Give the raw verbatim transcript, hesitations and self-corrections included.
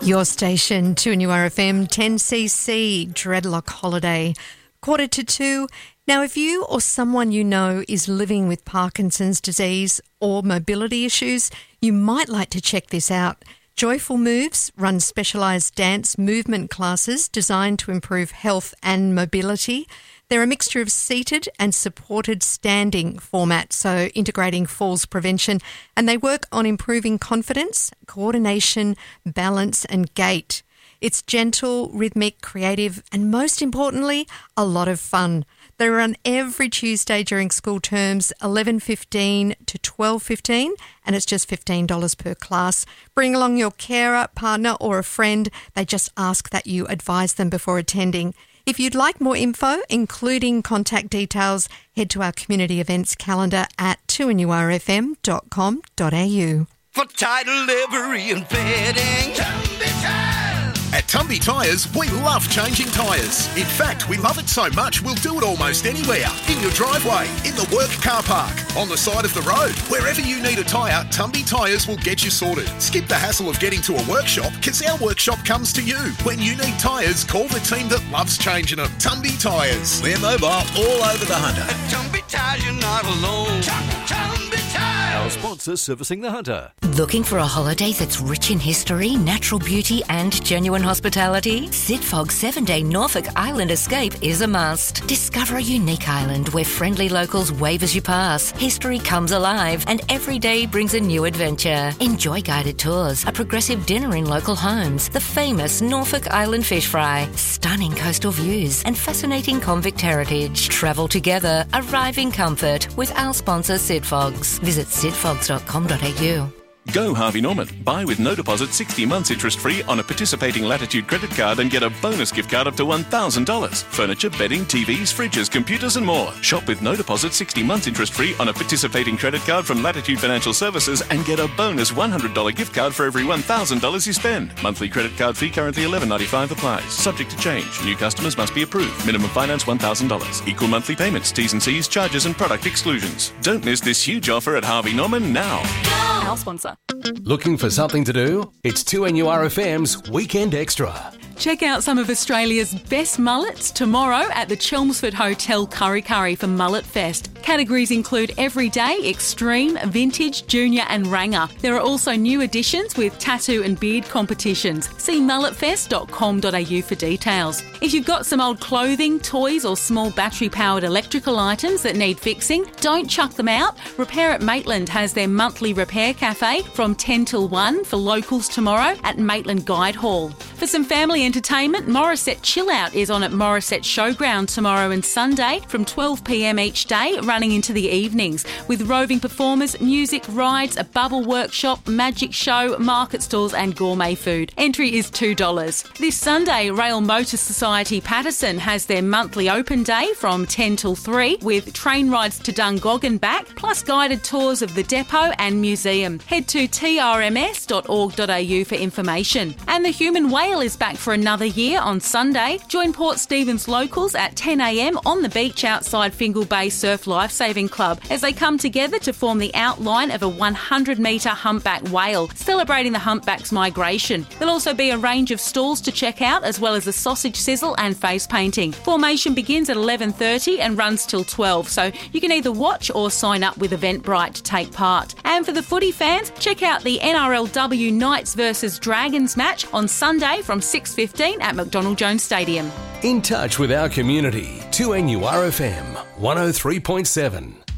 Your station, two N U R F M, ten C C, Dreadlock Holiday, quarter to two. Now, if you or someone you know is living with Parkinson's disease or mobility issues, you might like to check this out. Joyful Moves runs specialised dance movement classes designed to improve health and mobility. They're a mixture of seated and supported standing format, so integrating falls prevention, and they work on improving confidence, coordination, balance and gait. It's gentle, rhythmic, creative, and most importantly, a lot of fun. They run every Tuesday during school terms, eleven fifteen to twelve fifteen, and it's just fifteen dollars per class. Bring along your carer, partner or a friend. They just ask that you advise them before attending. If you'd like more info, including contact details, head to our community events calendar at two N U R F M dot com dot A U. For title, livery and fitting, Tumby Tires. At Tumby Tyres, we love changing tyres. In fact, we love it so much we'll do it almost anywhere. In your driveway, in the work car park, on the side of the road. Wherever you need a tyre, Tumby Tyres will get you sorted. Skip the hassle of getting to a workshop because our workshop comes to you. When you need tyres, call the team that loves changing them. Tumby Tyres. We're mobile all over the Hunter. At Tumby Tires, you're not alone. Tumby Tires. Our sponsor servicing the Hunter. Looking for a holiday that's rich in history, natural beauty and genuine hospitality? Sidfog's seven-day Norfolk Island escape is a must. Discover a unique island where friendly locals wave as you pass. History comes alive and every day brings a new adventure. Enjoy guided tours, a progressive dinner in local homes, the famous Norfolk Island fish fry, stunning coastal views and fascinating convict heritage. Travel together, arrive in comfort with our sponsor Sidfogs. Visit sidfogs dot com dot A U. Go Harvey Norman. Buy with no deposit sixty months interest-free on a participating Latitude credit card and get a bonus gift card up to one thousand dollars. Furniture, bedding, T Vs, fridges, computers and more. Shop with no deposit sixty months interest-free on a participating credit card from Latitude Financial Services and get a bonus one hundred dollars gift card for every one thousand dollars you spend. Monthly credit card fee currently eleven ninety-five applies. Subject to change. New customers must be approved. Minimum finance one thousand dollars. Equal monthly payments. T's and C's, charges and product exclusions. Don't miss this huge offer at Harvey Norman now. Our sponsor. Looking for something to do? It's two N U R F M's Weekend Extra. Check out some of Australia's best mullets tomorrow at the Chelmsford Hotel Curry Curry for Mullet Fest. Categories include everyday, extreme, vintage, junior and ranger. There are also new additions with tattoo and beard competitions. See mullet fest dot com dot A U for details. If you've got some old clothing, toys or small battery-powered electrical items that need fixing, don't chuck them out. Repair at Maitland has their monthly repair cafe from ten till one for locals tomorrow at Maitland Guide Hall. For some family entertainment, Morisset Chill Out is on at Morisset Showground tomorrow and Sunday from twelve p m each day, running into the evenings, with roving performers, music, rides, a bubble workshop, magic show, market stalls and gourmet food. Entry is two dollars. This Sunday, Rail Motor Society Patterson has their monthly open day from ten till three with train rides to Dungog and back, plus guided tours of the depot and museum. Head to t r m s dot org dot a u for information. And the Human Whale is back for another year on Sunday. Join Port Stephens locals at ten a m on the beach outside Fingal Bay Surf Lifesaving Club as they come together to form the outline of a one hundred metre humpback whale, celebrating the humpback's migration. There'll also be a range of stalls to check out, as well as a sausage sizzle and face painting. Formation begins at eleven thirty and runs till twelve, so you can either watch or sign up with Eventbrite to take part. And for the footy fans, check out the N R L W Knights versus Dragons match on Sunday from six fifteen at McDonald Jones Stadium. In touch with our community, two N U R F M one oh three point seven.